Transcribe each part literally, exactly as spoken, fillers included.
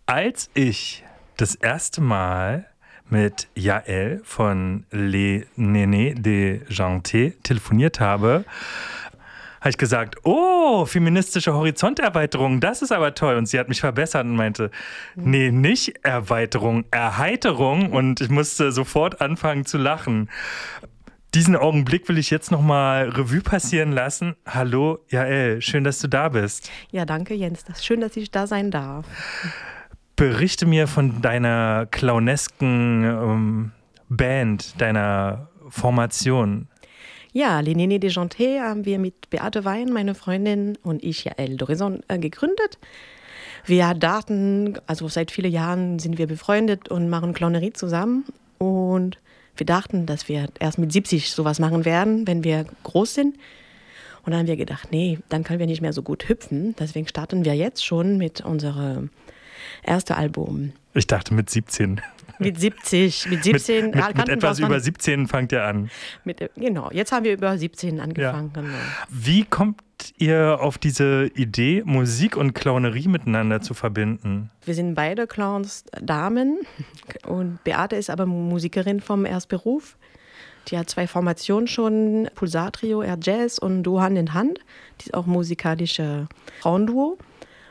Als ich das erste Mal mit Yael von Les Nénés des Jantés telefoniert habe, habe ich gesagt, oh, feministische Horizonterweiterung, das ist aber toll. Und sie hat mich verbessert und meinte, nee, nicht Erweiterung, Erheiterung. Und ich musste sofort anfangen zu lachen. Diesen Augenblick will ich jetzt nochmal Revue passieren lassen. Hallo, Yael, schön, dass du da bist. Ja, danke, Jens. Das ist schön, dass ich da sein darf. Berichte mir von deiner clownesken ähm, Band, deiner Formation. Ja, Les Nénés des Jantés haben wir mit Beate Wein, meine Freundin, und ich, Yael d'Horizon, äh, gegründet. Wir dachten, also seit vielen Jahren sind wir befreundet und machen Clownerie zusammen. Und wir dachten, dass wir erst mit siebzig sowas machen werden, wenn wir groß sind. Und dann haben wir gedacht, nee, dann können wir nicht mehr so gut hüpfen. Deswegen starten wir jetzt schon mit unserem ersten Album. Ich dachte mit siebzehn. Mit siebzig. Mit siebzehn. mit, mit, mit etwas über siebzehn fangt ihr an. Mit, genau, jetzt haben wir über siebzehn angefangen. Ja. Genau. Wie kommt ihr auf diese Idee, Musik und Clownerie miteinander zu verbinden? Wir sind beide Clowns, Damen. Und Beate ist aber Musikerin vom Erstberuf. Die hat zwei Formationen schon, Pulsar-Trio, Air Jazz und Duo Hand in Hand. Die ist auch musikalische Frauenduo.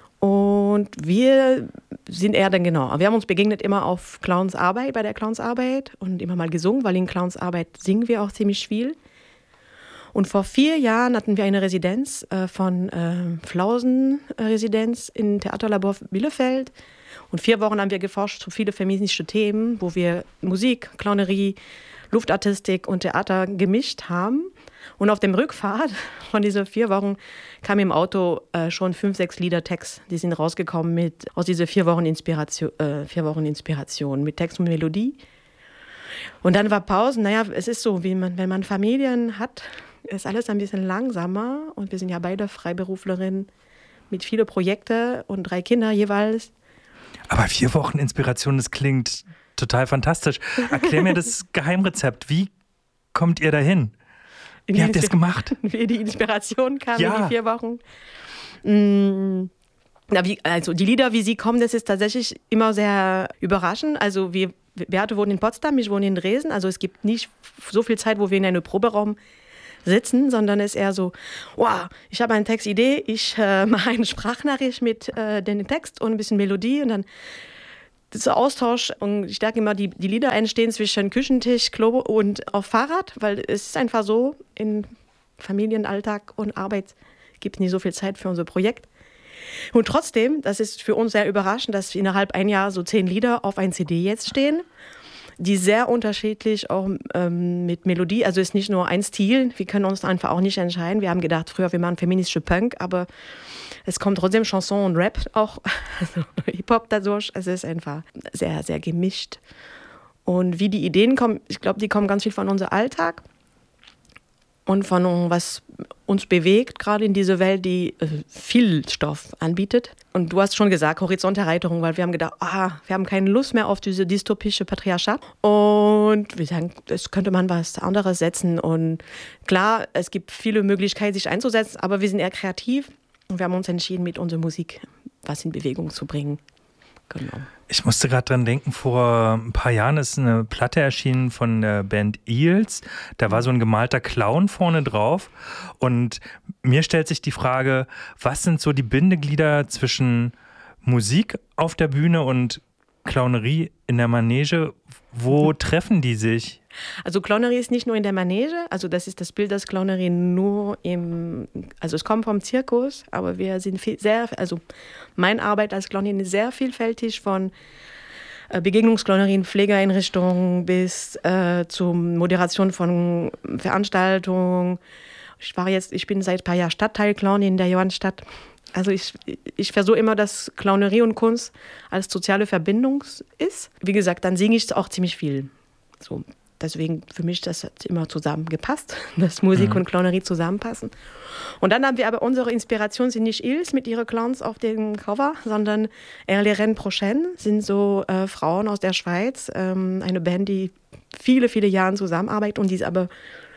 Und wir sind eher dann genau, wir haben uns begegnet immer auf Clowns Arbeit, bei der Clowns Arbeit und immer mal gesungen, weil in Clowns Arbeit singen wir auch ziemlich viel. Und vor vier Jahren hatten wir eine Residenz äh, von äh, Flausen-Residenz im Theaterlabor Bielefeld. Und vier Wochen haben wir geforscht zu vielen feministische Themen, wo wir Musik, Clownerie, Luftartistik und Theater gemischt haben. Und auf dem Rückfahrt von diesen vier Wochen kam im Auto äh, schon fünf, sechs Lieder Text. Die sind rausgekommen mit, aus dieser vier Wochen Inspiration, äh, vier Wochen Inspiration mit Text und Melodie. Und dann war Pausen. Naja, es ist so, wie man, wenn man Familien hat, ist alles ein bisschen langsamer. Und wir sind ja beide Freiberuflerinnen mit vielen Projekten und drei Kinder jeweils. Aber vier Wochen Inspiration, das klingt total fantastisch. Erklär mir das Geheimrezept. Wie kommt ihr dahin? Wie habt ihr es gemacht? Wie die Inspiration kam ja. in die vier Wochen. Mm, na, wie, also die Lieder, wie sie kommen, das ist tatsächlich immer sehr überraschend. Also wir, Beate wohnt in Potsdam, ich wohne in Dresden. Also es gibt nicht so viel Zeit, wo wir in einem Proberaum sitzen, sondern es ist eher so, wow, ich habe eine Textidee, ich äh, mache eine Sprachnachricht mit äh, dem Text und ein bisschen Melodie und dann dieser Austausch, und ich denke immer, die, die Lieder entstehen zwischen Küchentisch, Klo und auf Fahrrad, weil es ist einfach so, in Familienalltag und Arbeit gibt es nicht so viel Zeit für unser Projekt. Und trotzdem, das ist für uns sehr überraschend, dass innerhalb ein Jahr so zehn Lieder auf ein C D jetzt stehen, die sehr unterschiedlich auch ähm, mit Melodie, also es ist nicht nur ein Stil, wir können uns einfach auch nicht entscheiden. Wir haben gedacht, früher wir machen feministische Punk, aber es kommt trotzdem Chanson und Rap auch, also Hip-Hop dadurch. Es ist einfach sehr, sehr gemischt. Und wie die Ideen kommen, ich glaube, die kommen ganz viel von unserem Alltag und von was uns bewegt, gerade in dieser Welt, die äh, viel Stoff anbietet. Und du hast schon gesagt, Horizonterweiterung, weil wir haben gedacht, ah, wir haben keine Lust mehr auf diese dystopische Patriarchat. Und wir sagen, es könnte man was anderes setzen. Und klar, es gibt viele Möglichkeiten, sich einzusetzen, aber wir sind eher kreativ. Und wir haben uns entschieden, mit unserer Musik was in Bewegung zu bringen. Genau. Ich musste gerade dran denken, vor ein paar Jahren ist eine Platte erschienen von der Band Eels. Da war so ein gemalter Clown vorne drauf. Und mir stellt sich die Frage, was sind so die Bindeglieder zwischen Musik auf der Bühne und Clownerie in der Manege? Wo mhm. treffen die sich? Also Clownerie ist nicht nur in der Manege, also das ist das Bild, dass Clownerie nur im, also es kommt vom Zirkus, aber wir sind viel, sehr, also meine Arbeit als Clownin ist sehr vielfältig, von äh, Begegnungsclownerien, Pflegeeinrichtungen bis äh, zur Moderation von Veranstaltungen. Ich war jetzt, ich bin seit ein paar Jahren Stadtteilclown in der Johannstadt. Also ich, ich versuche immer, dass Clownerie und Kunst als soziale Verbindung ist. Wie gesagt, dann singe ich auch ziemlich viel. So. Deswegen für mich das hat immer zusammengepasst, dass Musik mhm. und Clownerie zusammenpassen. Und dann haben wir aber unsere Inspiration sind nicht Ils mit ihren Clowns auf dem Cover, sondern Les Reines Prochaines sind so äh, Frauen aus der Schweiz, ähm, eine Band, die viele, viele Jahre zusammenarbeitet und die ist aber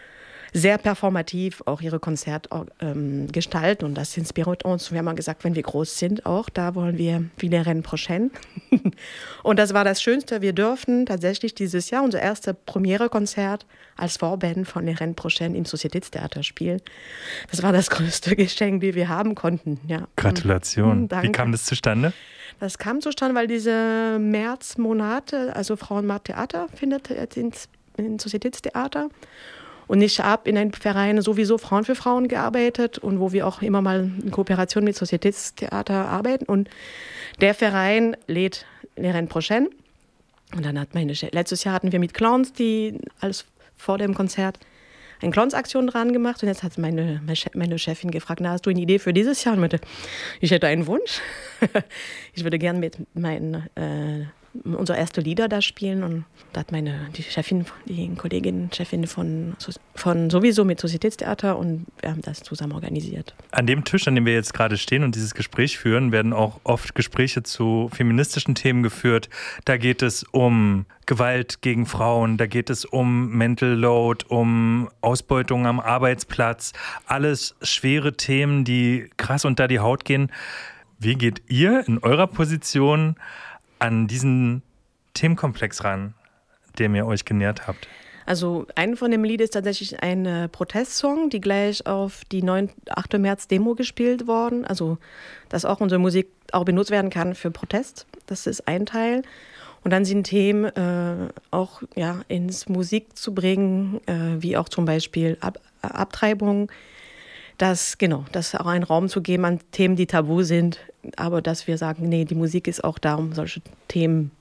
sehr performativ auch ihre Konzerte ähm, gestalten und das inspiriert uns. Wir haben mal gesagt, wenn wir groß sind auch, da wollen wir wie der L'Irène Prochaine. Und das war das Schönste. Wir dürfen tatsächlich dieses Jahr unser erstes Premiere-Konzert als Vorband von L'Irène Prochaine im Societätstheater spielen. Das war das größte Geschenk, das wir haben konnten. Ja. Gratulation. Danke. Wie kam das zustande? Das kam zustande, weil diese Märzmonate, also Frauenmarkt-Theater findet jetzt ins, ins Societätstheater. Und ich habe in einem Verein sowieso Frauen für Frauen gearbeitet und wo wir auch immer mal in Kooperation mit Societätstheater arbeiten. Und der Verein lädt L'Irène Prochaine. Und dann hat meine Chef, letztes Jahr hatten wir mit Clowns, die als vor dem Konzert eine Clowns-Aktion dran gemacht. Und jetzt hat meine, meine Chefin gefragt, na, hast du eine Idee für dieses Jahr? Und ich meinte, ich hätte einen Wunsch. Ich würde gerne mit meinen äh, unsere erste Lieder da spielen und da hat meine die Chefin, die Kollegin, Chefin von, von sowieso mit Societätstheater und wir haben das zusammen organisiert. An dem Tisch, an dem wir jetzt gerade stehen und dieses Gespräch führen, werden auch oft Gespräche zu feministischen Themen geführt. Da geht es um Gewalt gegen Frauen, da geht es um Mental Load, um Ausbeutung am Arbeitsplatz. Alles schwere Themen, die krass unter die Haut gehen. Wie geht ihr in eurer Position an diesen Themenkomplex ran, dem ihr euch genähert habt? Also ein von dem Lied ist tatsächlich ein äh, Protestsong, die gleich auf die achter März Demo gespielt worden. Also dass auch unsere Musik auch benutzt werden kann für Protest. Das ist ein Teil. Und dann sind Themen äh, auch ja, ins Musik zu bringen, äh, wie auch zum Beispiel Ab- Abtreibung. Das, genau, das auch einen Raum zu geben an Themen, die tabu sind, aber dass wir sagen, nee, die Musik ist auch da, um solche Themen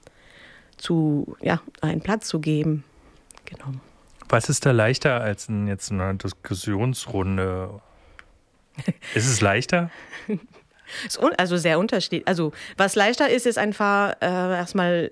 zu, ja, einen Platz zu geben. Genau. Was ist da leichter als in jetzt eine Diskussionsrunde? Ist es leichter? Also sehr unterschiedlich. Also was leichter ist, ist einfach äh, erstmal,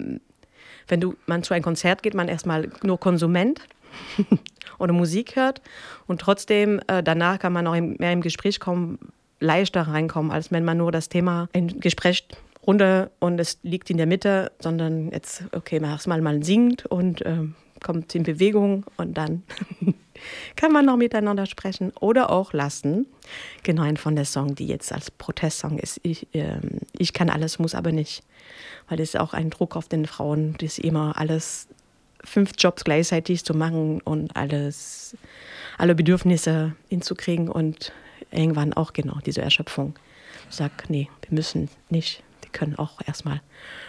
wenn du, man zu einem Konzert geht, man erstmal nur Konsument oder Musik hört und trotzdem äh, danach kann man auch im, mehr im Gespräch kommen, leichter reinkommen, als wenn man nur das Thema in Gesprächsrunde und es liegt in der Mitte, sondern jetzt, okay, man erstmal mal singt und äh, kommt in Bewegung und dann kann man noch miteinander sprechen oder auch lassen. Genau, ein von der Song, die jetzt als Protestsong ist. Ich, äh, ich kann alles, muss aber nicht. Weil das ist auch ein Druck auf den Frauen, das immer alles fünf Jobs gleichzeitig zu machen und alles, alle Bedürfnisse hinzukriegen und irgendwann auch genau diese Erschöpfung. Ich sag, nee, wir müssen nicht. Die können auch erstmal.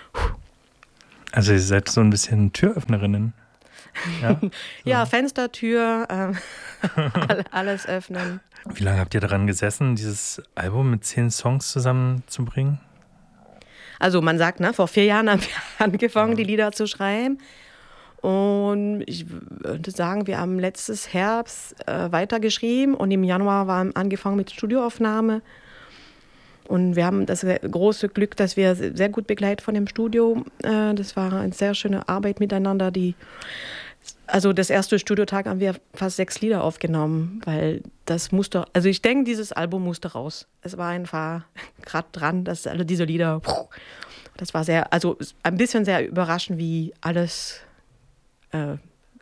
Also ihr seid so ein bisschen Türöffnerinnen. Ja, so. Ja, Fenster, Tür, äh, alles öffnen. Wie lange habt ihr daran gesessen, dieses Album mit zehn Songs zusammenzubringen? Also man sagt, ne, vor vier Jahren haben wir angefangen, ja. die Lieder zu schreiben. Und ich würde sagen, wir haben letztes Herbst äh, weitergeschrieben und im Januar haben wir angefangen mit Studioaufnahme. Und wir haben das große Glück, dass wir sehr gut begleitet von dem Studio. Äh, das war eine sehr schöne Arbeit miteinander. Die, also das erste Studiotag haben wir fast sechs Lieder aufgenommen, weil das musste, also ich denke, dieses Album musste raus. Es war einfach gerade dran, dass alle diese Lieder, das war sehr, also ein bisschen sehr überraschend, wie alles Äh,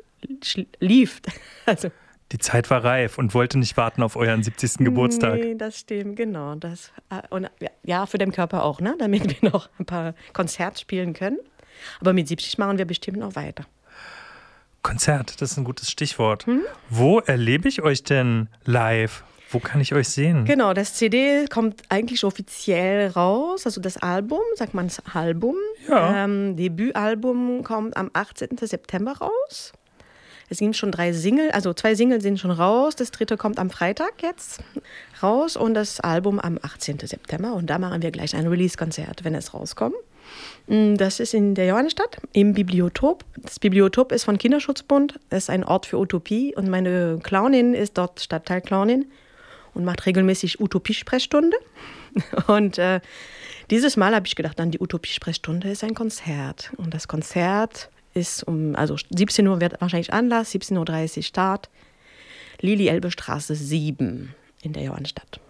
lief. Also, die Zeit war reif und wollte nicht warten auf euren siebzigsten Geburtstag. Nee, das stimmt, genau. Das, und ja, für den Körper auch, ne? Damit wir noch ein paar Konzerte spielen können. Aber mit siebzig machen wir bestimmt noch weiter. Konzert, das ist ein gutes Stichwort. Hm? Wo erlebe ich euch denn live? Wo kann ich euch sehen? Genau, das C D kommt eigentlich offiziell raus, also das Album, sagt man das Album. Ja. Ähm, Debütalbum kommt am achtzehnten September raus. Es sind schon drei Singles, also zwei Singles sind schon raus. Das dritte kommt am Freitag jetzt raus und das Album am achtzehnten September. Und da machen wir gleich ein Release-Konzert, wenn es rauskommt. Das ist in der Johannstadt, im Bibliotop. Das Bibliotop ist von Kinderschutzbund. Das ist ein Ort für Utopie. Und meine Clownin ist dort Stadtteilclownin und macht regelmäßig Utopie-Sprechstunde. Und äh, dieses Mal habe ich gedacht, dann die Utopie-Sprechstunde ist ein Konzert. Und das Konzert ist um, also siebzehn Uhr wird wahrscheinlich Anlass, siebzehn Uhr dreißig Start. Lili-Elbe-Straße sieben in der Johannstadt.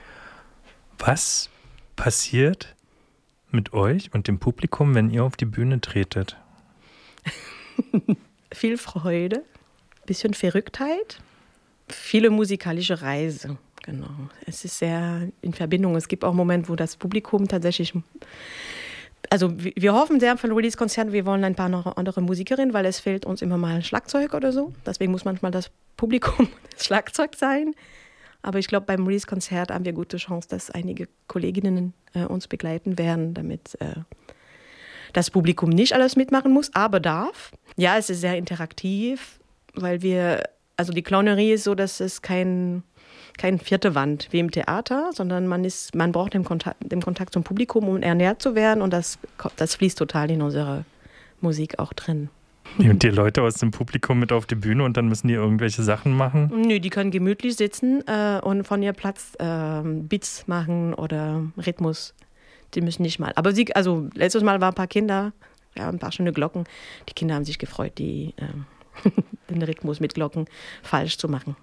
Was passiert mit euch und dem Publikum, wenn ihr auf die Bühne tretet? Viel Freude, bisschen Verrücktheit. viele musikalische Reise, genau. Es ist sehr in Verbindung. Es gibt auch Momente, wo das Publikum tatsächlich, also wir hoffen sehr von Release-Konzerten, wir wollen ein paar noch andere Musikerinnen, weil es fehlt uns immer mal ein Schlagzeug oder so. Deswegen muss manchmal das Publikum das Schlagzeug sein. Aber ich glaube, beim Release-Konzert haben wir gute Chance, dass einige Kolleginnen äh, uns begleiten werden, damit äh, das Publikum nicht alles mitmachen muss, aber darf. Ja, es ist sehr interaktiv, weil wir, also die Clownerie ist so, dass es kein, kein vierte Wand wie im Theater, sondern man ist, man braucht den Kontakt, den Kontakt zum Publikum, um ernährt zu werden, und das, das fließt total in unsere Musik auch drin. Nehmt ihr Leute aus dem Publikum mit auf die Bühne und dann müssen die irgendwelche Sachen machen? Nö, die können gemütlich sitzen äh, und von ihr Platz äh, Beats machen oder Rhythmus. Die müssen nicht mal. Aber sie, also letztes Mal waren ein paar Kinder, ja, ein paar schöne Glocken. Die Kinder haben sich gefreut, die, äh, den Rhythmus mit Glocken falsch zu machen.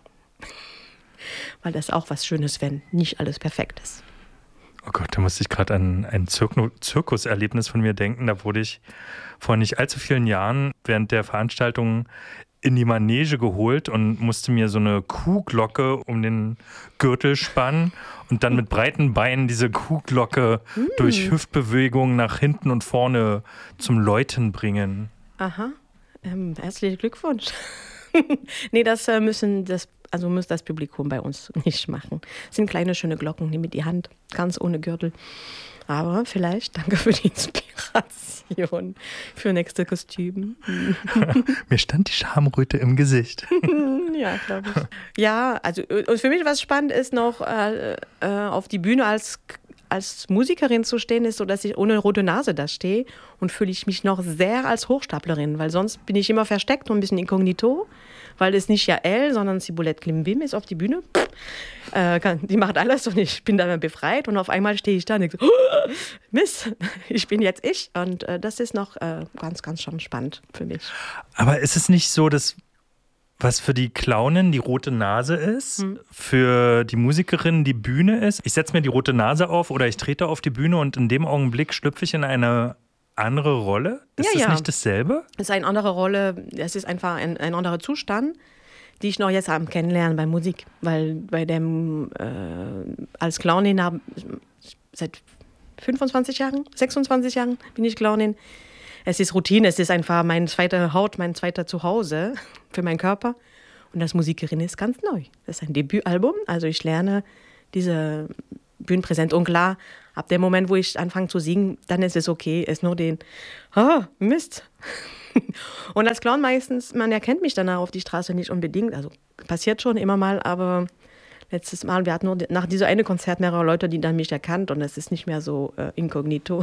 Weil das auch was Schönes, wenn nicht alles perfekt ist. Oh Gott, da musste ich gerade an ein Zirk- Zirkuserlebnis von mir denken. Da wurde ich vor nicht allzu vielen Jahren während der Veranstaltung in die Manege geholt und musste mir so eine Kuhglocke um den Gürtel spannen und dann mit breiten Beinen diese Kuhglocke mm. durch Hüftbewegungen nach hinten und vorne zum Läuten bringen. Aha, ähm, herzlichen Glückwunsch. Nee, das äh, müssen das, also muss das Publikum bei uns nicht machen. Das sind kleine, schöne Glocken, die mit die Hand, ganz ohne Gürtel. Aber vielleicht danke für die Inspiration für nächste Kostüm. Mir stand die Schamröte im Gesicht. Ja, glaube ich. Ja, also und für mich was spannend ist noch, äh, äh, auf die Bühne als, als Musikerin zu stehen, ist so, dass ich ohne rote Nase da stehe und fühle ich mich noch sehr als Hochstaplerin, weil sonst bin ich immer versteckt und ein bisschen inkognito, weil es nicht Jael, sondern Ciboulette Klimbim ist auf die Bühne. Äh, kann, die macht alles und ich bin dann befreit und auf einmal stehe ich da und denke so, oh, Mist, ich bin jetzt ich, und äh, das ist noch äh, ganz, ganz schon spannend für mich. Aber ist es nicht so, dass was für die Clownin die rote Nase ist, hm. für die Musikerin die Bühne ist? Ich setze mir die rote Nase auf oder ich trete auf die Bühne und in dem Augenblick schlüpfe ich in eine andere Rolle? Ist ja, das ja. nicht dasselbe? Es ist eine andere Rolle, es ist einfach ein, ein anderer Zustand, die ich noch jetzt am Kennenlernen bei Musik. Weil bei dem, äh, als Clownin habe seit fünfundzwanzig Jahren, sechsundzwanzig Jahren bin ich Clownin. Es ist Routine, es ist einfach meine zweite Haut, mein zweiter Zuhause für meinen Körper. Und das Musikerin ist ganz neu. Das ist ein Debütalbum, also ich lerne diese Bühnenpräsenz. Und klar, ab dem Moment, wo ich anfange zu singen, dann ist es okay, es ist nur den, oh, Mist. Und als Clown meistens, man erkennt mich danach auf die Straße nicht unbedingt, also passiert schon immer mal, aber letztes Mal, wir hatten nur nach diesem eine Konzert mehrere Leute, die dann mich erkannt, und es ist nicht mehr so äh, inkognito.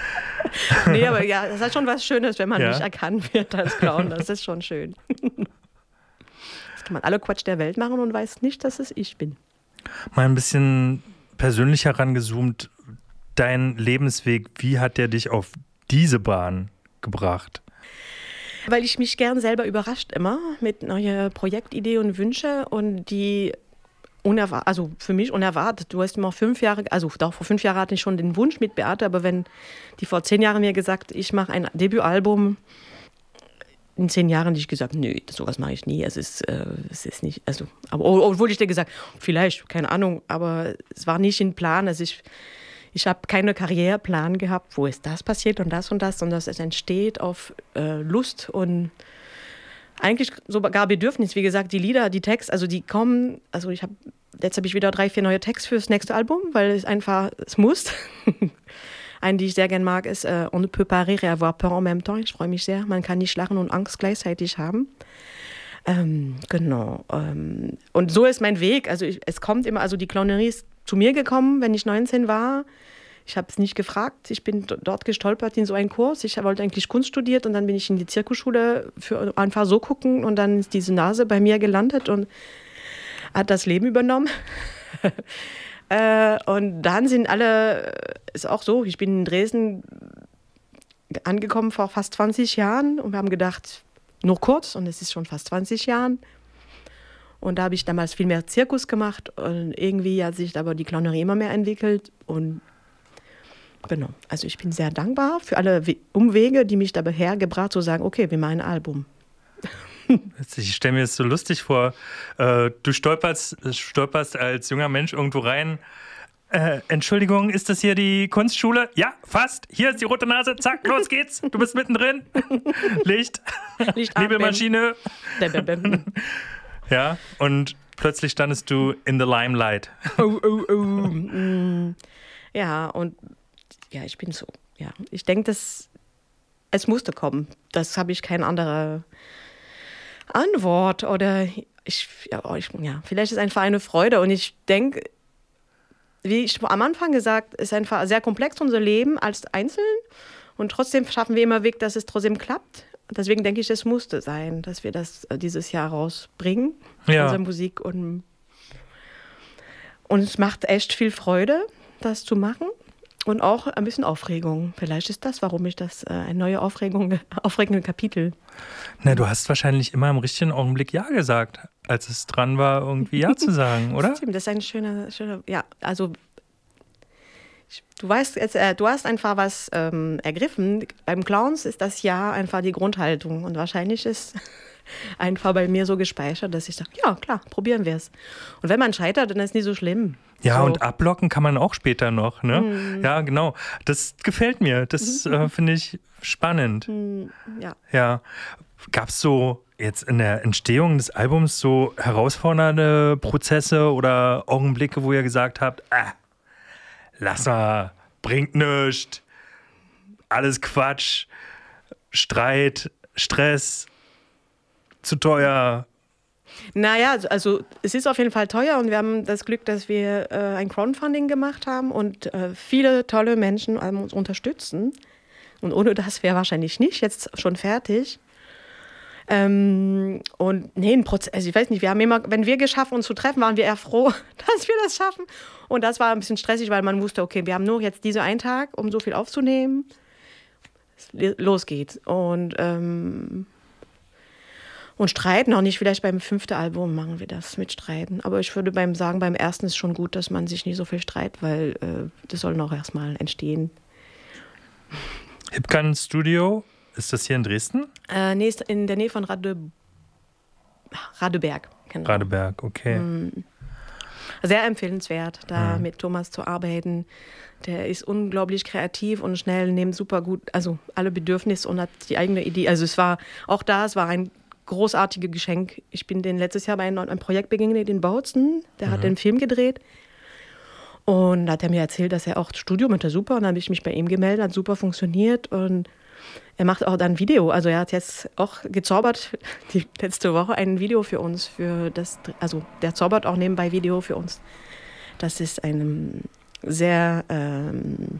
Nee, aber ja, das ist schon was Schönes, wenn man ja. nicht erkannt wird als Clown, das ist schon schön. Das kann man alle Quatsch der Welt machen und weiß nicht, dass es ich bin. Mal ein bisschen persönlich herangezoomt, dein Lebensweg, wie hat der dich auf diese Bahn gebracht? Weil ich mich gern selber überrascht immer mit neuen Projektideen und Wünschen, und die unerwartet, also für mich unerwartet. Du hast immer fünf Jahre, also doch vor fünf Jahren hatte ich schon den Wunsch mit Beate, aber wenn die vor zehn Jahren mir gesagt, ich mache ein Debütalbum, in zehn Jahren hätte ich gesagt, nö, sowas mache ich nie. Es ist, äh, es ist nicht, also, aber obwohl ich dir gesagt, vielleicht, keine Ahnung, aber es war nicht in Plan. Also ich, ich habe keinen Karriereplan gehabt, wo ist das passiert und das und das, sondern es entsteht auf äh, Lust und eigentlich sogar Bedürfnis. Wie gesagt, die Lieder, die Texte, also die kommen, also ich habe, jetzt habe ich wieder drei, vier neue Texte fürs nächste Album, weil es einfach, es muss. Einen, die ich sehr gerne mag, ist äh, On ne peut pas rire et avoir peur en même temps. Ich freue mich sehr. Man kann nicht lachen und Angst gleichzeitig haben. Ähm, genau. Ähm, und so ist mein Weg. Also ich, es kommt immer, also die Clownerie ist zu mir gekommen, wenn ich neunzehn war. Ich habe es nicht gefragt. Ich bin d- dort gestolpert in so einen Kurs. Ich wollte eigentlich Kunst studiert und dann bin ich in die Zirkusschule für einfach so gucken, und dann ist diese Nase bei mir gelandet und hat das Leben übernommen. Äh, und dann sind alle, ist auch so, ich bin in Dresden angekommen vor fast zwanzig Jahren und wir haben gedacht, nur kurz, und es ist schon fast zwanzig Jahren. Und da habe ich damals viel mehr Zirkus gemacht und irgendwie hat sich aber die Clownerie immer mehr entwickelt. Und genau, also ich bin sehr dankbar für alle Umwege, die mich dabei hergebracht haben, zu sagen, okay, wir machen ein Album. Ich stelle mir das so lustig vor. Äh, du stolperst, stolperst als junger Mensch irgendwo rein. Äh, Entschuldigung, ist das hier die Kunstschule? Ja, fast. Hier ist die rote Nase. Zack, los geht's. Du bist mittendrin. Licht. Licht Nebelmaschine. Bäm, bäm, bäm. Ja, und plötzlich standest du in the limelight. Oh, oh, oh. Mm. Ja, und ja, ich bin so. Ja, ich denke, dass es musste kommen. Das habe ich keine andere Antwort. Oder ich, ja, ich, ja, vielleicht ist es einfach eine Freude. Und ich denke, wie ich am Anfang gesagt, ist einfach sehr komplex unser Leben als Einzelnen und trotzdem schaffen wir immer Weg, dass es trotzdem klappt. Deswegen denke ich, es musste sein, dass wir das dieses Jahr rausbringen, ja. unsere Musik. Und, und es macht echt viel Freude, das zu machen und auch ein bisschen Aufregung. Vielleicht ist das, warum ich das, äh, ein neues Aufregung, aufregende Kapitel. Na, du hast wahrscheinlich immer im richtigen Augenblick Ja gesagt, als es dran war, irgendwie Ja zu sagen, oder? Stimmt, das ist ein schöner, schöner ja, also du weißt, jetzt, äh, du hast einfach was ähm, ergriffen. Beim Clowns ist das Ja einfach die Grundhaltung und wahrscheinlich ist einfach bei mir so gespeichert, dass ich sage, ja klar, probieren wir es. Und wenn man scheitert, dann ist es nicht so schlimm. Ja, so. Und ablocken kann man auch später noch, ne? Mm. Ja, genau. Das gefällt mir. Das äh, finde ich spannend. Mm, ja. Ja. Gab es so jetzt in der Entstehung des Albums so herausfordernde Prozesse oder Augenblicke, wo ihr gesagt habt, ah, lass mal, bringt nichts, alles Quatsch, Streit, Stress, zu teuer? Naja, also es ist auf jeden Fall teuer und wir haben das Glück, dass wir äh, ein Crowdfunding gemacht haben und äh, viele tolle Menschen uns unterstützen. Und ohne das wäre wahrscheinlich nicht jetzt schon fertig. Ähm, und nee, ein Prozess, also ich weiß nicht, wir haben immer, wenn wir geschafft uns zu treffen, waren wir eher froh, dass wir das schaffen. Und das war ein bisschen stressig, weil man wusste, okay, wir haben nur jetzt diese einen Tag, um so viel aufzunehmen. Los geht's. Und, ähm, und streiten auch nicht, vielleicht beim fünften Album machen wir das mit Streiten. Aber ich würde beim sagen, beim ersten ist schon gut, dass man sich nicht so viel streitet, weil äh, das soll noch erstmal entstehen. Hipkan Studio, ist das hier in Dresden? Äh, nee, ist in der Nähe von Rade, Radeberg. Genau. Radeberg, okay. Sehr empfehlenswert, da mhm. mit Thomas zu arbeiten. Der ist unglaublich kreativ und schnell, nimmt super gut, also alle Bedürfnisse und hat die eigene Idee. Also es war, auch da, es war ein großartiges Geschenk. Ich bin den letztes Jahr bei einem, einem Projekt begegnet in Bautzen. Der mhm. hat den Film gedreht. Und da hat er mir erzählt, dass er auch das Studium hatte super. Und dann habe ich mich bei ihm gemeldet, hat super funktioniert. Und er macht auch dann Video. Also er hat jetzt auch gezaubert, die letzte Woche ein Video für uns. Für das, also der zaubert auch nebenbei Video für uns. Das ist eine sehr ähm,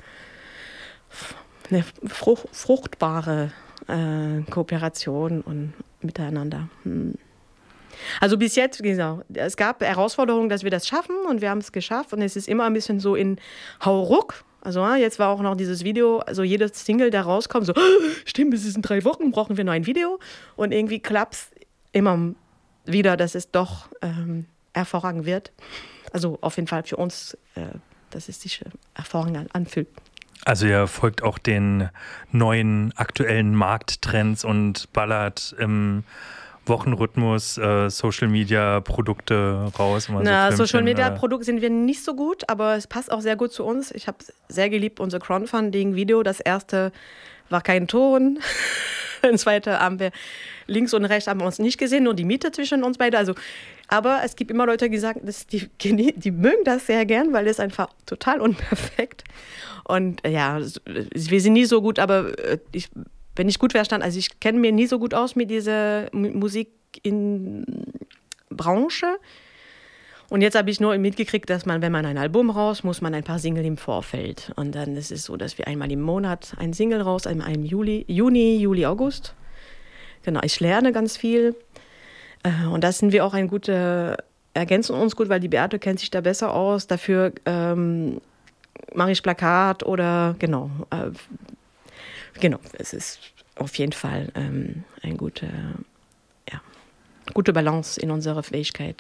eine frucht, fruchtbare äh, Kooperation und miteinander. Hm. Also bis jetzt, genau, es gab Herausforderungen, dass wir das schaffen und wir haben es geschafft und es ist immer ein bisschen so in Hauruck. Also jetzt war auch noch dieses Video, also jedes Single, der rauskommt, so, stimmt, es ist in drei Wochen, brauchen wir noch ein Video. Und irgendwie klappt es immer wieder, dass es doch ähm, hervorragend wird. Also auf jeden Fall für uns, äh, dass es sich hervorragend anfühlt. Also ihr folgt auch den neuen aktuellen Markttrends und ballert im Wochenrhythmus äh, Social-Media-Produkte raus. Immer Na, so Social-Media-Produkte sind wir nicht so gut, aber es passt auch sehr gut zu uns. Ich habe sehr geliebt, unser Crowdfunding-Video. Das erste war kein Ton. Das zweite haben wir links und rechts haben wir uns nicht gesehen, nur die Miete zwischen uns beide. Also, aber es gibt immer Leute, die sagen, dass die, die mögen das sehr gern, weil es einfach total unperfekt. Und ja, wir sind nie so gut, aber ich wenn ich gut verstanden, also ich kenne mich nie so gut aus mit dieser Musik in Branche. Und jetzt habe ich nur mitgekriegt, dass man, wenn man ein Album raus, muss man ein paar Single im Vorfeld. Und dann ist es so, dass wir einmal im Monat ein Single raus, einmal im Juli, Juni, Juli, August. Genau, ich lerne ganz viel. Und da sind wir auch ein gute, ergänzen uns gut, weil die Beate kennt sich da besser aus. Dafür ähm, mache ich Plakat oder genau. Äh, Genau, es ist auf jeden Fall ähm, eine gute, ja, gute Balance in unserer Fähigkeit.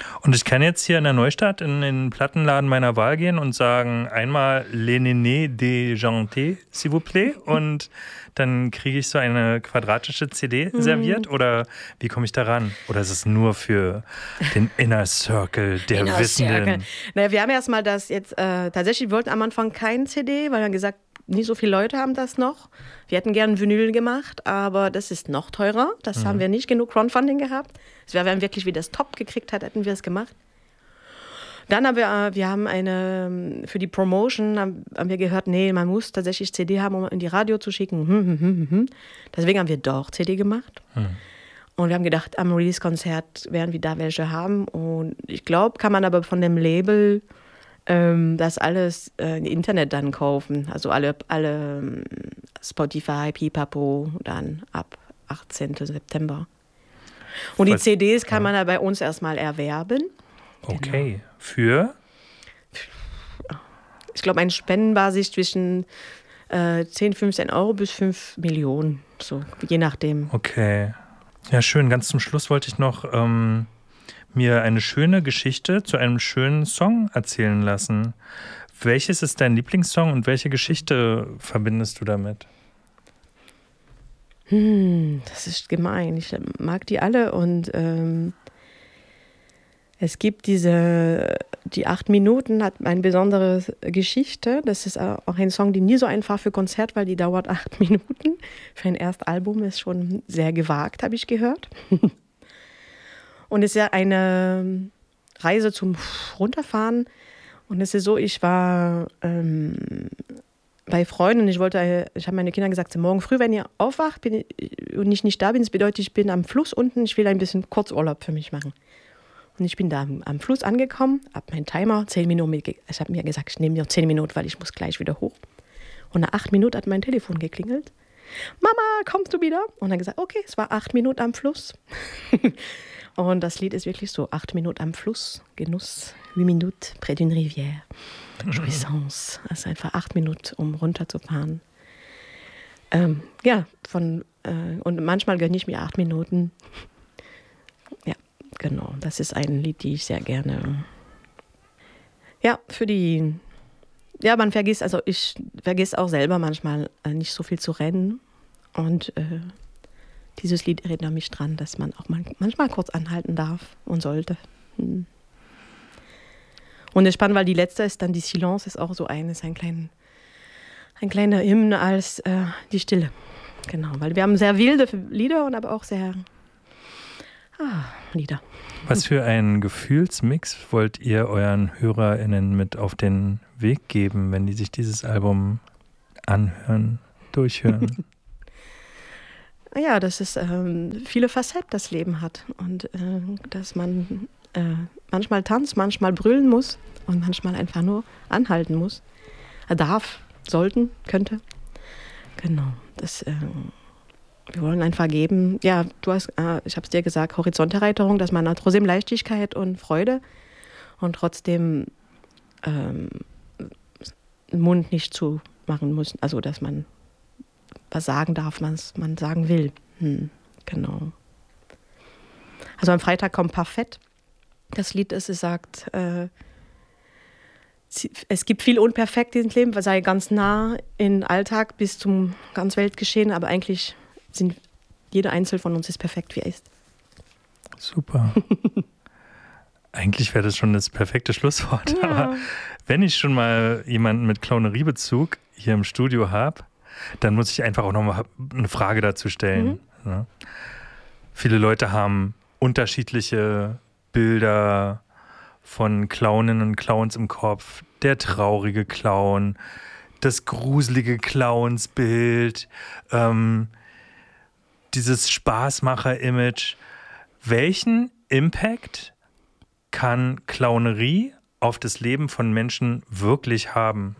Und ich kann jetzt hier in der Neustadt in den Plattenladen meiner Wahl gehen und sagen, einmal Les Nénés de Janté, s'il vous plaît. Und dann kriege ich so eine quadratische C D mhm. serviert. Oder wie komme ich da ran? Oder ist es nur für den Inner Circle der Inner Wissenden? Circle. Naja, wir haben erstmal das jetzt, äh, tatsächlich wollten am Anfang kein C D, weil wir haben gesagt, nicht so viele Leute haben das noch. Wir hätten gern Vinyl gemacht, aber das ist noch teurer. Das mhm. haben wir nicht genug Crowdfunding gehabt. Das wäre, wenn wir wirklich wie das Top gekriegt hätten, hätten wir es gemacht. Dann haben wir, wir haben eine, für die Promotion haben, haben wir gehört, nee, man muss tatsächlich C D haben, um in die Radio zu schicken. Hm, hm, hm, hm. Deswegen haben wir doch C D gemacht. Mhm. Und wir haben gedacht, am Release-Konzert werden wir da welche haben. Und ich glaube, kann man aber von dem Label ähm, das alles äh, im Internet dann kaufen. Also alle, alle Spotify, Pipapo, dann ab achtzehnten September. Und die Was, C Ds kann ja. man ja bei uns erstmal erwerben. Okay, genau. Für? Ich glaube, eine Spendenbasis zwischen äh, zehn, fünfzehn Euro bis fünf Millionen, so je nachdem. Okay, ja schön. Ganz zum Schluss wollte ich noch ähm, mir eine schöne Geschichte zu einem schönen Song erzählen lassen. Welches ist dein Lieblingssong und welche Geschichte verbindest du damit? Hm, das ist gemein. Ich mag die alle und ähm, es gibt diese, die acht Minuten hat eine besondere Geschichte. Das ist auch ein Song, die nie so einfach für Konzert, weil die dauert acht Minuten. Für ein Erstalbum ist schon sehr gewagt, habe ich gehört. Und es ist ja eine Reise zum Runterfahren. Und es ist so, ich war ähm, bei Freunden und ich wollte, ich habe meine Kinder gesagt, morgen früh, wenn ihr aufwacht bin ich, und ich nicht da bin, das bedeutet, ich bin am Fluss unten, ich will ein bisschen Kurzurlaub für mich machen. Und ich bin da am, am Fluss angekommen, habe meinen Timer, zehn Minuten, ich habe mir gesagt, ich nehme mir zehn Minuten, weil ich muss gleich wieder hoch. Und nach acht Minuten hat mein Telefon geklingelt. Mama, kommst du wieder? Und dann gesagt, okay, es war acht Minuten am Fluss. Und das Lied ist wirklich so, acht Minuten am Fluss, Genuss, huit minutes près d'une rivière, Jouissance. Also einfach acht Minuten, um runterzufahren. Ähm, ja, von, äh, und manchmal gönne ich mir acht Minuten. Ja, genau, das ist ein Lied, die ich sehr gerne, ja, für die, ja, man vergisst, also ich vergesse auch selber manchmal äh, nicht so viel zu rennen und äh, dieses Lied erinnert mich dran, dass man auch mal, manchmal kurz anhalten darf und sollte. Hm. Und es ist spannend, weil die letzte ist dann die Silence, ist auch so ein, ist ein, klein, ein kleiner Hymne als äh, die Stille. Genau, weil wir haben sehr wilde Lieder und aber auch sehr ah, Lieder. Was für einen Gefühlsmix wollt ihr euren HörerInnen mit auf den Weg geben, wenn die sich dieses Album anhören, durchhören? Ja, dass es ähm, viele Facetten das Leben hat und äh, dass man äh, manchmal tanzt, manchmal brüllen muss und manchmal einfach nur anhalten muss. Er darf, sollten, könnte. Genau, das, äh, wir wollen einfach geben, ja, du hast, äh, ich habe es dir gesagt, Horizonterweiterung, dass man hat trotzdem Leichtigkeit und Freude und trotzdem ähm, den Mund nicht zu machen muss, also dass man was sagen darf, was man sagen will. Hm, genau. Also am Freitag kommt Parfait. Das Lied ist, es sagt, äh, es gibt viel unperfekt im Leben, sei ganz nah im Alltag bis zum ganz Weltgeschehen, aber eigentlich sind jeder Einzelne von uns ist perfekt, wie er ist. Super. Eigentlich wäre das schon das perfekte Schlusswort. Ja. Aber wenn ich schon mal jemanden mit Clownerie-Bezug hier im Studio habe, dann muss ich einfach auch noch mal eine Frage dazu stellen. Mhm. Ja. Viele Leute haben unterschiedliche Bilder von Clowninnen und Clowns im Kopf. Der traurige Clown, das gruselige Clownsbild, ähm, dieses Spaßmacher-Image. Welchen Impact kann Clownerie auf das Leben von Menschen wirklich haben?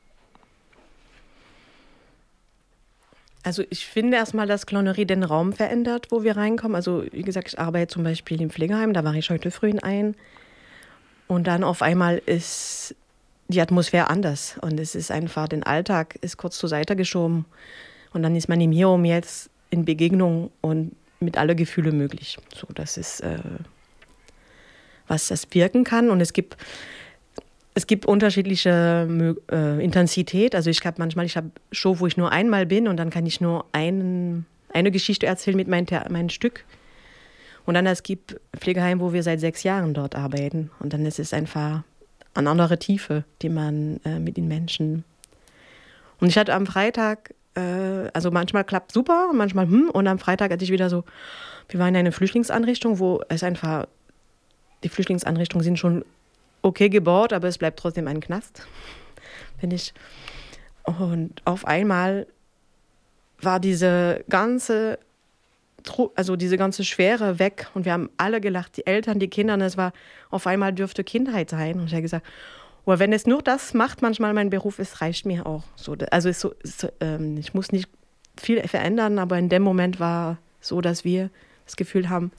Also ich finde erstmal, dass Clownerie den Raum verändert, wo wir reinkommen. Also wie gesagt, ich arbeite zum Beispiel im Pflegeheim, da war ich heute früh in ein. Und dann auf einmal ist die Atmosphäre anders. Und es ist einfach, den Alltag ist kurz zur Seite geschoben. Und dann ist man im Hier und Jetzt in Begegnung und mit alle Gefühle möglich. So, das ist, äh, was das wirken kann. Und es gibt, es gibt unterschiedliche äh, Intensität. Also ich habe manchmal, ich habe Show, wo ich nur einmal bin und dann kann ich nur einen, eine Geschichte erzählen mit meinem mein Stück. Und dann es gibt Pflegeheim, wo wir seit sechs Jahren dort arbeiten. Und dann ist es einfach eine andere Tiefe, die man äh, mit den Menschen. Und ich hatte am Freitag, äh, also manchmal klappt super, manchmal hm. Und am Freitag hatte ich wieder so, wir waren in einer Flüchtlingsanrichtung, wo es einfach, die Flüchtlingsanrichtungen sind schon okay gebaut, aber es bleibt trotzdem ein Knast, finde ich. Und auf einmal war diese ganze, also diese ganze Schwere weg und wir haben alle gelacht, die Eltern, die Kinder, und es war, auf einmal dürfte Kindheit sein. Und ich habe gesagt, oh, wenn es nur das macht, manchmal mein Beruf, es reicht mir auch. So, also es so, es, ähm, ich muss nicht viel verändern, aber in dem Moment war so, dass wir das Gefühl haben,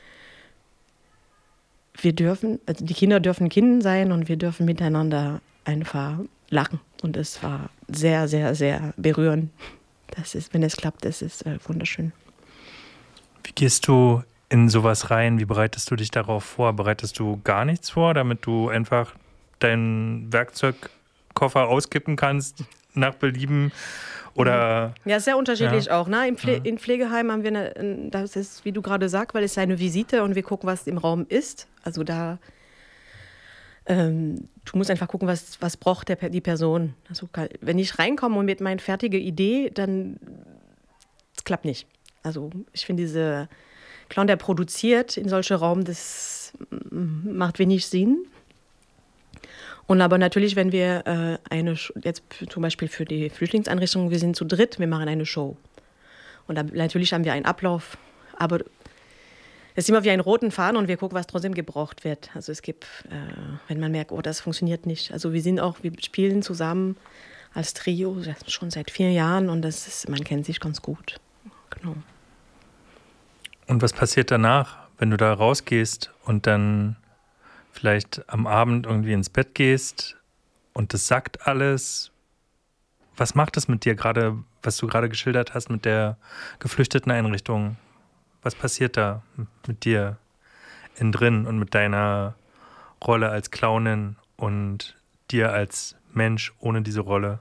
wir dürfen, also die Kinder dürfen Kinder sein und wir dürfen miteinander einfach lachen. Und es war sehr, sehr, sehr berührend. Das ist, wenn es klappt, das ist äh, wunderschön. Wie gehst du in sowas rein? Wie bereitest du dich darauf vor? Bereitest du gar nichts vor, damit du einfach deinen Werkzeugkoffer auskippen kannst nach Belieben? Oder ja, sehr unterschiedlich ja. auch. Ne? Im Pfle- ja. In Pflegeheim haben wir, eine, das ist, wie du gerade sagst, weil es ist eine Visite und wir gucken, was im Raum ist. Also da, ähm, du musst einfach gucken, was, was braucht der, die Person. Also wenn ich reinkomme und mit meiner fertigen Idee, dann das klappt nicht. Also ich finde, diese Clown, der produziert in solchen Raum, das macht wenig Sinn. Und aber natürlich, wenn wir äh, eine, jetzt zum Beispiel für die Flüchtlingseinrichtung, wir sind zu dritt, wir machen eine Show. Und dann, natürlich haben wir einen Ablauf, aber es ist immer wie ein roten Faden und wir gucken, was trotzdem gebraucht wird. Also es gibt, äh, wenn man merkt, oh, das funktioniert nicht. Also wir sind auch, wir spielen zusammen als Trio schon seit vier Jahren und das ist, man kennt sich ganz gut. Genau. Und was passiert danach, wenn du da rausgehst und dann vielleicht am Abend irgendwie ins Bett gehst und das sagt alles? Was macht es mit dir gerade, was du gerade geschildert hast mit der geflüchteten Einrichtung? Was passiert da mit dir innen drin und mit deiner Rolle als Clownin und dir als Mensch ohne diese Rolle?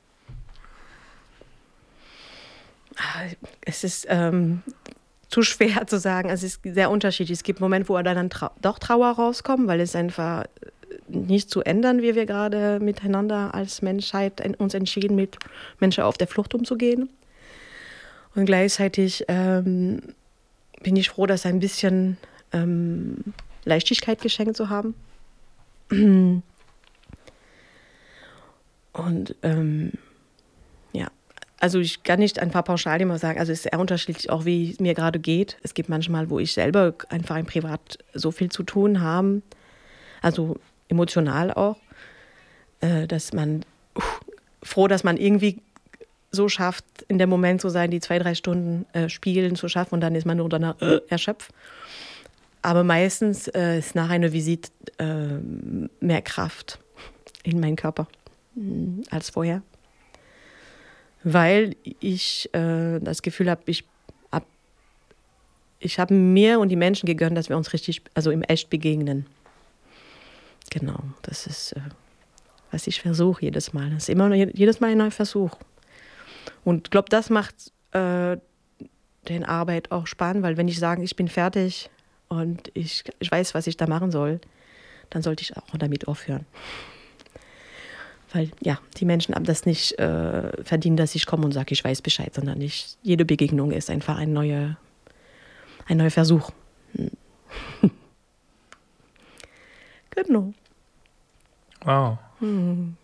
Es ist ähm, zu schwer zu sagen. Es ist sehr unterschiedlich. Es gibt Momente, wo dann trau- doch Trauer rauskommt, weil es einfach nicht zu ändern, wie wir gerade miteinander als Menschheit uns entschieden, mit Menschen auf der Flucht umzugehen. Und gleichzeitig ähm, bin ich froh, dass ein bisschen ähm, Leichtigkeit geschenkt zu haben. Und ähm, ja, also ich kann nicht ein paar pauschal immer sagen, also es ist sehr unterschiedlich, auch wie es mir gerade geht. Es gibt manchmal, wo ich selber einfach im Privat so viel zu tun habe, also emotional auch, äh, dass man uh, froh, dass man irgendwie so schafft, in dem Moment zu sein, die zwei, drei Stunden äh, spielen zu schaffen und dann ist man nur danach äh, erschöpft. Aber meistens äh, ist nach einer Visite äh, mehr Kraft in meinem Körper mh, als vorher. Weil ich äh, das Gefühl habe, ich habe ich hab mir und die Menschen gegönnt, dass wir uns richtig, also im Echt begegnen. Genau, das ist, äh, was ich versuche jedes Mal. Das ist immer jedes Mal ein neuer Versuch. Und ich glaube, das macht äh, den Arbeit auch spannend, weil wenn ich sage, ich bin fertig und ich, ich weiß, was ich da machen soll, dann sollte ich auch damit aufhören. Weil ja, die Menschen haben das nicht äh, verdient, dass ich komme und sage, ich weiß Bescheid, sondern ich, jede Begegnung ist einfach ein neuer, ein neuer Versuch. Hm. Genau. Wow. Hm.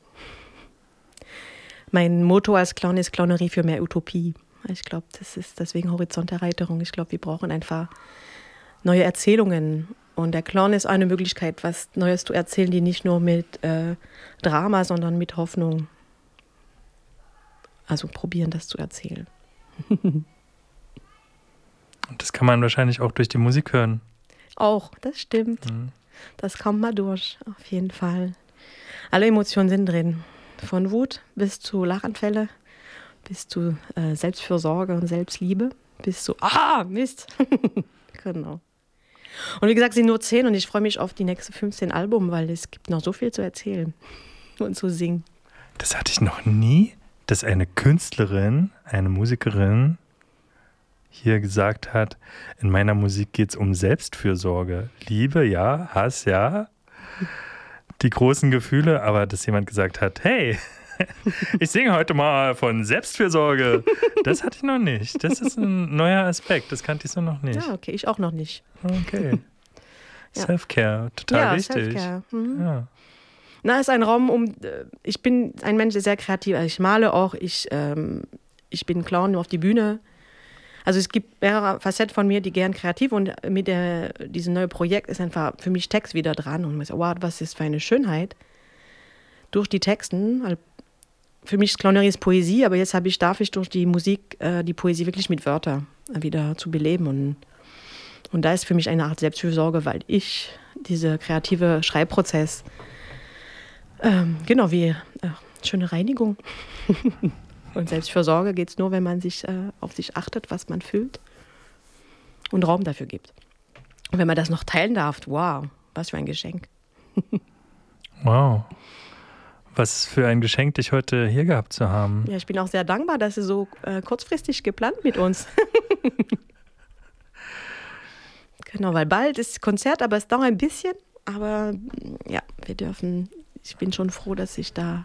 Mein Motto als Clown ist Clownerie für mehr Utopie. Ich glaube, das ist deswegen Horizonterweiterung. Ich glaube, wir brauchen einfach neue Erzählungen. Und der Clown ist eine Möglichkeit, was Neues zu erzählen, die nicht nur mit äh, Drama, sondern mit Hoffnung. Also probieren, das zu erzählen. Und das kann man wahrscheinlich auch durch die Musik hören. Auch, das stimmt. Mhm. Das kommt mal durch, auf jeden Fall. Alle Emotionen sind drin. Von Wut bis zu Lachanfälle, bis zu äh, Selbstfürsorge und Selbstliebe, bis zu, ah, Mist. Genau. Und wie gesagt, sie sind nur zehn und ich freue mich auf die nächsten fünfzehn Alben, weil es gibt noch so viel zu erzählen und zu singen. Das hatte ich noch nie, dass eine Künstlerin, eine Musikerin hier gesagt hat, in meiner Musik geht es um Selbstfürsorge. Liebe, ja, Hass, ja, die großen Gefühle, aber dass jemand gesagt hat, hey, ich singe heute mal von Selbstfürsorge. Das hatte ich noch nicht. Das ist ein neuer Aspekt, das kannte ich so noch nicht. Ja, okay, ich auch noch nicht. Okay. Ja. Self-Care, total ja, wichtig. Self-Care. Mhm. Ja. Na, ist ein Raum, um. Ich bin ein Mensch, der sehr kreativ ist. Also ich male auch, ich, ähm, ich bin Clown auf die Bühne. Also es gibt mehrere Facetten von mir, die gern kreativ und mit der, diesem neuen Projekt ist einfach für mich Text wieder dran und ich so, wow, was ist für eine Schönheit durch die Texten. Also für mich ist Clownerie ist Poesie, aber jetzt habe ich, darf ich durch die Musik äh, die Poesie wirklich mit Wörtern wieder zu beleben und, und da ist für mich eine Art Selbstfürsorge, weil ich diese kreative Schreibprozess ähm, genau wie äh, schöne Reinigung und Selbstfürsorge geht es nur, wenn man sich äh, auf sich achtet, was man fühlt und Raum dafür gibt. Und wenn man das noch teilen darf, wow, was für ein Geschenk. Wow. Was für ein Geschenk, dich heute hier gehabt zu haben. Ja, ich bin auch sehr dankbar, dass Sie so äh, kurzfristig geplant mit uns. Genau, weil bald ist Konzert, aber es dauert ein bisschen. Aber ja, wir dürfen, ich bin schon froh, dass ich da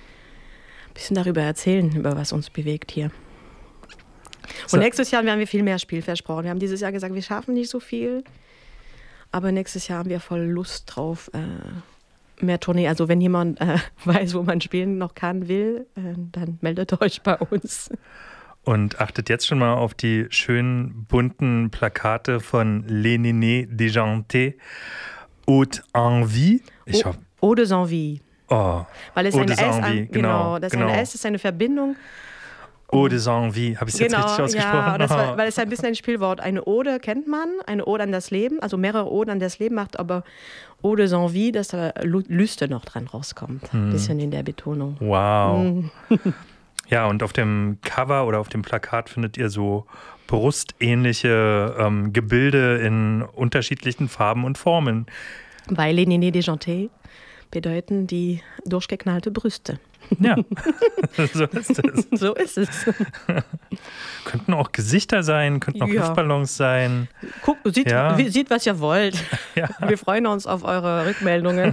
ein bisschen darüber erzählen, über was uns bewegt hier. Und so. Nächstes Jahr werden wir viel mehr Spiel versprochen. Wir haben dieses Jahr gesagt, wir schaffen nicht so viel. Aber nächstes Jahr haben wir voll Lust drauf, äh, mehr Tournee. Also wenn jemand äh, weiß, wo man spielen noch kann, will, äh, dann meldet euch bei uns. Und achtet jetzt schon mal auf die schönen bunten Plakate von Les Nénés Déjantés. Haute Envie. Ich hoffe. Eau de Envie. Oh, weil es eine S, an, genau, genau, das genau. Eine S ist eine Verbindung. Eau de Envie, habe ich es genau, jetzt richtig ausgesprochen? Ja, das war, weil es ein bisschen ein Spielwort. Eine Ode kennt man, eine Ode an das Leben, also mehrere Oden an das Leben macht, aber Eau de Envie, dass da Lüste noch dran rauskommt. Ein hm. bisschen in der Betonung. Wow. Ja, und auf dem Cover oder auf dem Plakat findet ihr so brustähnliche ähm, Gebilde in unterschiedlichen Farben und Formen. Weil Les Nénés Déjantés bedeuten die durchgeknallte Brüste. Ja, so ist es. So ist es. Könnten auch Gesichter sein, könnten auch ja. Luftballons sein. Guckt, sieht, ja. sieht, was ihr wollt. Ja. Wir freuen uns auf eure Rückmeldungen.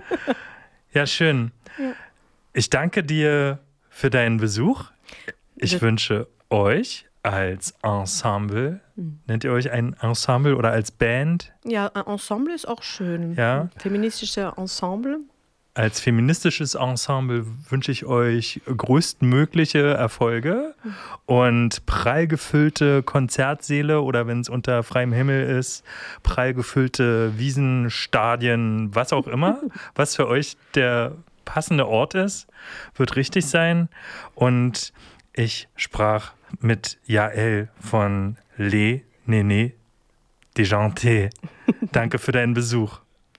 Ja, schön. Ja. Ich danke dir für deinen Besuch. Ich das wünsche euch als Ensemble, mhm. nennt ihr euch ein Ensemble oder als Band? Ja, ein Ensemble ist auch schön. Ja. Feministische Ensemble. Als feministisches Ensemble wünsche ich euch größtmögliche Erfolge mhm. und prall gefüllte Konzertsäle oder wenn es unter freiem Himmel ist, prall gefüllte Wiesen, Stadien, was auch immer, was für euch der passende Ort ist, wird richtig sein. Und ich sprach mit Jael von Les Nénés Déjantés. Danke für deinen Besuch.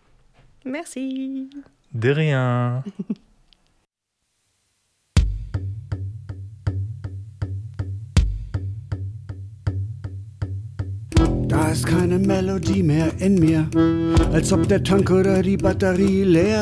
Merci. De rien. Da ist keine Melodie mehr in mir, als ob der Tank oder die Batterie leer